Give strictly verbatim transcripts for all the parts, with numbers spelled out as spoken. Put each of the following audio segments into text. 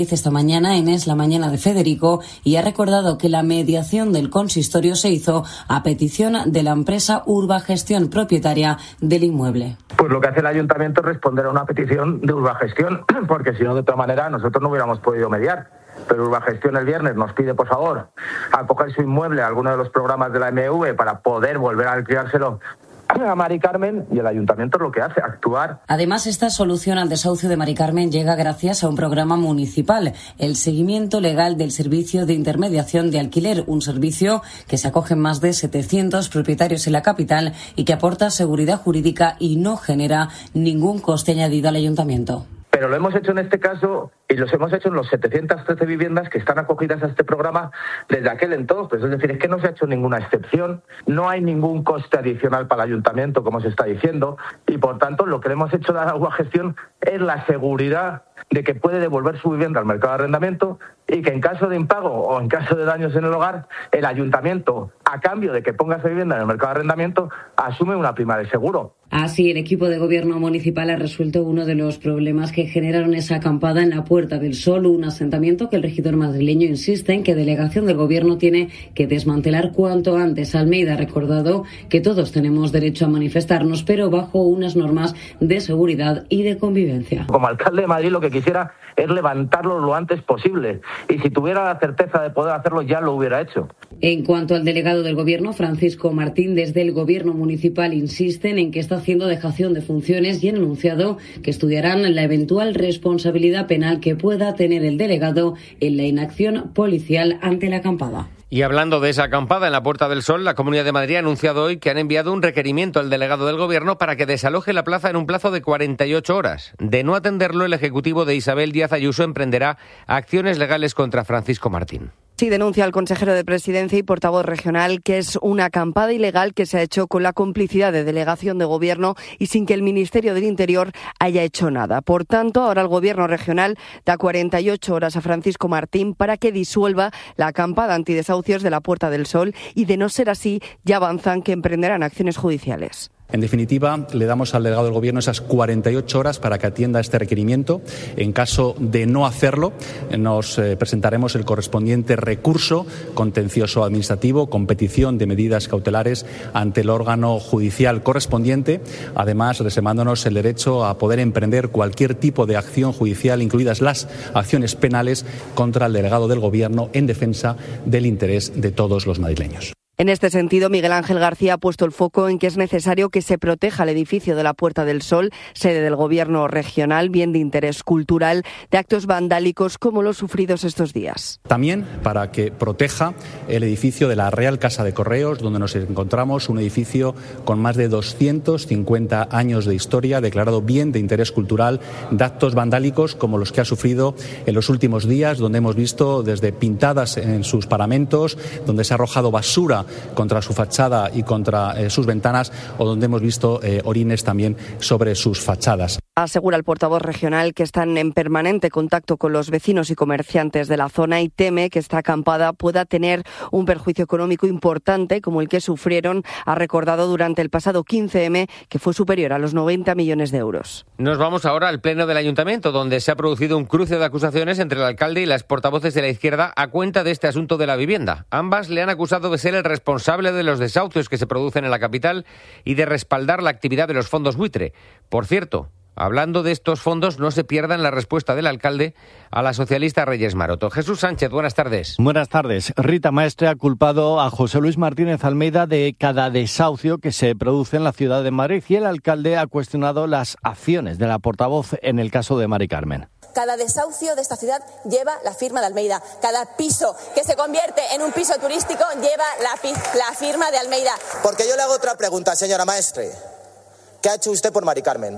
Dice esta mañana en Es la Mañana de Federico y ha recordado que la mediación del consistorio se hizo a petición de la empresa Urbagestión, propietaria del inmueble. Pues lo que hace el ayuntamiento es responder a una petición de Urbagestión, porque si no, de otra manera, nosotros no hubiéramos podido mediar. Pero Urbagestión el viernes nos pide, por favor, acoger su inmueble a alguno de los programas de la M V para poder volver a alquilárselo a Mari Carmen, y el ayuntamiento es lo que hace, actuar. Además, esta solución al desahucio de Mari Carmen llega gracias a un programa municipal, el seguimiento legal del servicio de intermediación de alquiler, un servicio que se acogen más de setecientos propietarios en la capital y que aporta seguridad jurídica y no genera ningún coste añadido al ayuntamiento. Pero lo hemos hecho en este caso y los hemos hecho en los setecientas trece viviendas que están acogidas a este programa desde aquel entonces. Es decir, es que no se ha hecho ninguna excepción, no hay ningún coste adicional para el ayuntamiento, como se está diciendo, y por tanto lo que le hemos hecho dar a Urbagestión es la seguridad de que puede devolver su vivienda al mercado de arrendamiento y que en caso de impago o en caso de daños en el hogar, el ayuntamiento, a cambio de que ponga esa vivienda en el mercado de arrendamiento, asume una prima de seguro. Así, el equipo de gobierno municipal ha resuelto uno de los problemas que generaron esa acampada en la Puerta del Sol, un asentamiento que el regidor madrileño insiste en que delegación del gobierno tiene que desmantelar cuanto antes. Almeida ha recordado que todos tenemos derecho a manifestarnos, pero bajo unas normas de seguridad y de convivencia. Como alcalde de Madrid lo que quisiera es levantarlo lo antes posible, y si tuviera la certeza de poder hacerlo ya lo hubiera hecho. En cuanto al delegado del gobierno, Francisco Martín, desde el gobierno municipal insisten en que está haciendo dejación de funciones y han anunciado que estudiarán la eventual responsabilidad penal que pueda tener el delegado en la inacción policial ante la acampada. Y hablando de esa acampada en la Puerta del Sol, la Comunidad de Madrid ha anunciado hoy que han enviado un requerimiento al delegado del Gobierno para que desaloje la plaza en un plazo de cuarenta y ocho horas. De no atenderlo, el Ejecutivo de Isabel Díaz Ayuso emprenderá acciones legales contra Francisco Martín. Sí, denuncia el consejero de Presidencia y portavoz regional que es una acampada ilegal que se ha hecho con la complicidad de delegación de Gobierno y sin que el Ministerio del Interior haya hecho nada. Por tanto, ahora el Gobierno regional da cuarenta y ocho horas a Francisco Martín para que disuelva la acampada antidesahucios de la Puerta del Sol y, de no ser así, ya avanzan que emprenderán acciones judiciales. En definitiva, le damos al delegado del Gobierno esas cuarenta y ocho horas para que atienda este requerimiento. En caso de no hacerlo, nos eh, presentaremos el correspondiente recurso contencioso administrativo con petición de medidas cautelares ante el órgano judicial correspondiente, además reservándonos el derecho a poder emprender cualquier tipo de acción judicial, incluidas las acciones penales, contra el delegado del Gobierno en defensa del interés de todos los madrileños. En este sentido, Miguel Ángel García ha puesto el foco en que es necesario que se proteja el edificio de la Puerta del Sol, sede del Gobierno regional, bien de interés cultural, de actos vandálicos como los sufridos estos días. También para que proteja el edificio de la Real Casa de Correos, donde nos encontramos, un edificio con más de doscientos cincuenta años de historia, declarado bien de interés cultural, de actos vandálicos como los que ha sufrido en los últimos días, donde hemos visto desde pintadas en sus paramentos, donde se ha arrojado basura contra su fachada y contra eh, sus ventanas, o donde hemos visto eh, orines también sobre sus fachadas. Asegura el portavoz regional que están en permanente contacto con los vecinos y comerciantes de la zona y teme que esta acampada pueda tener un perjuicio económico importante como el que sufrieron, ha recordado, durante el pasado quince eme, que fue superior a los noventa millones de euros. Nos vamos ahora al pleno del Ayuntamiento, donde se ha producido un cruce de acusaciones entre el alcalde y las portavoces de la izquierda a cuenta de este asunto de la vivienda. Ambas le han acusado de ser el responsable de los desahucios que se producen en la capital y de respaldar la actividad de los fondos buitre. Por cierto, hablando de estos fondos, no se pierdan la respuesta del alcalde a la socialista Reyes Maroto. Jesús Sánchez, buenas tardes. Buenas tardes. Rita Maestre ha culpado a José Luis Martínez Almeida de cada desahucio que se produce en la ciudad de Madrid y el alcalde ha cuestionado las acciones de la portavoz en el caso de Mari Carmen. Cada desahucio de esta ciudad lleva la firma de Almeida. Cada piso que se convierte en un piso turístico lleva la, la firma de Almeida. Porque yo le hago otra pregunta, señora Maestre. ¿Qué ha hecho usted por Mari Carmen?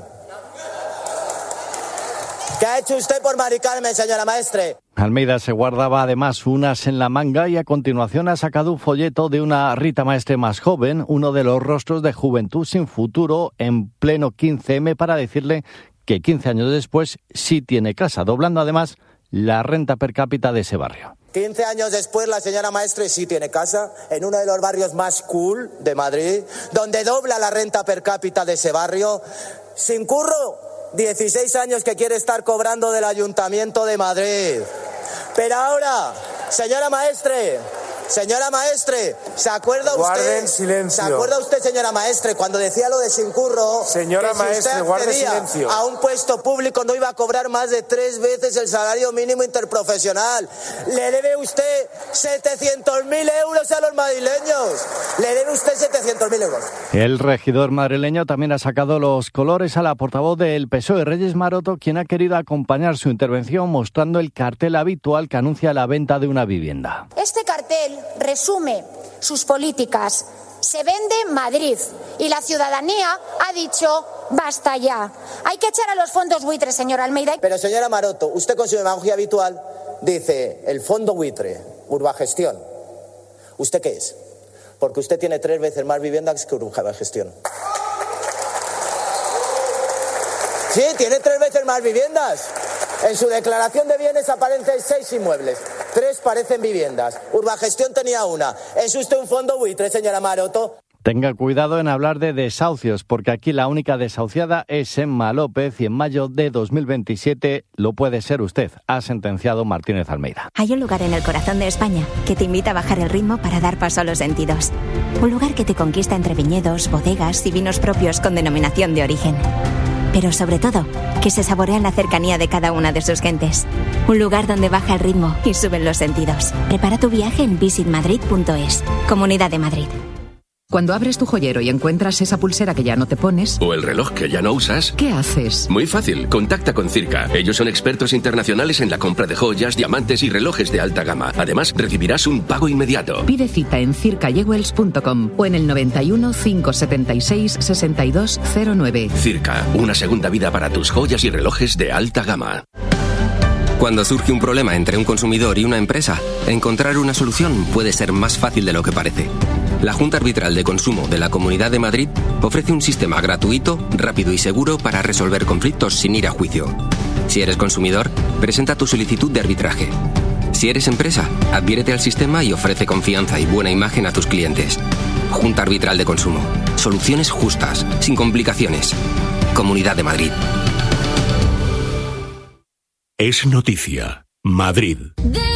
¿Qué ha hecho usted por Mari Carmen, señora Maestre? Almeida se guardaba además unas en la manga y a continuación ha sacado un folleto de una Rita Maestre más joven, uno de los rostros de Juventud Sin Futuro, en pleno quince eme, para decirle que quince años después sí tiene casa, doblando además la renta per cápita de ese barrio. quince años después la señora Maestre sí tiene casa en uno de los barrios más cool de Madrid, donde dobla la renta per cápita de ese barrio, sin curro dieciséis años que quiere estar cobrando del Ayuntamiento de Madrid. Pero ahora, señora Maestre, señora Maestre, ¿se acuerda Guarden usted? silencio. ¿Se acuerda usted, señora Maestre, cuando decía lo de sin curro? Señora que si Maestre, usted guarde accedía silencio. a un puesto público no iba a cobrar más de tres veces el salario mínimo interprofesional. Le debe usted setecientos mil euros a los madrileños. Le debe usted setecientos mil euros. El regidor madrileño también ha sacado los colores a la portavoz del P S O E, Reyes Maroto, quien ha querido acompañar su intervención mostrando el cartel habitual que anuncia la venta de una vivienda. Este cartel resume sus políticas. Se vende Madrid y la ciudadanía ha dicho basta ya. Hay que echar a los fondos buitres, señora Almeida. Pero señora Maroto, usted con su demagogia habitual dice el fondo buitre, Urbagestión. ¿Usted qué es? Porque usted tiene tres veces más viviendas que Urbagestión. Sí, tiene tres veces más viviendas. En su declaración de bienes aparecen seis inmuebles, tres parecen viviendas. Urbagestión tenía una. ¿Es usted un fondo buitre, señora Maroto? Tenga cuidado en hablar de desahucios, porque aquí la única desahuciada es Emma López y en mayo de dos mil veintisiete lo puede ser usted, ha sentenciado Martínez Almeida. Hay un lugar en el corazón de España que te invita a bajar el ritmo para dar paso a los sentidos. Un lugar que te conquista entre viñedos, bodegas y vinos propios con denominación de origen. Pero sobre todo, que se saborea la cercanía de cada una de sus gentes. Un lugar donde baja el ritmo y suben los sentidos. Prepara tu viaje en visit madrid punto es. Comunidad de Madrid. Cuando abres tu joyero y encuentras esa pulsera que ya no te pones... o el reloj que ya no usas... ¿qué haces? Muy fácil, contacta con Circa. Ellos son expertos internacionales en la compra de joyas, diamantes y relojes de alta gama. Además, recibirás un pago inmediato. Pide cita en circa jewels punto com o en el noventa y uno, cinco setenta y seis, sesenta y dos cero nueve. Circa, una segunda vida para tus joyas y relojes de alta gama. Cuando surge un problema entre un consumidor y una empresa, encontrar una solución puede ser más fácil de lo que parece. La Junta Arbitral de Consumo de la Comunidad de Madrid ofrece un sistema gratuito, rápido y seguro para resolver conflictos sin ir a juicio. Si eres consumidor, presenta tu solicitud de arbitraje. Si eres empresa, adhiérete al sistema y ofrece confianza y buena imagen a tus clientes. Junta Arbitral de Consumo. Soluciones justas, sin complicaciones. Comunidad de Madrid. Es noticia. Madrid.